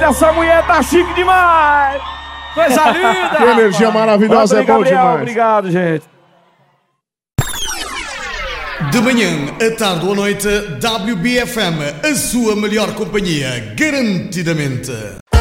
essa mulher tá chique demais. Coisa linda. Que energia maravilhosa, é bom Gabriel, demais. obrigado, gente. De manhã, à tarde ou à noite, WBFM, a sua melhor companhia, garantidamente.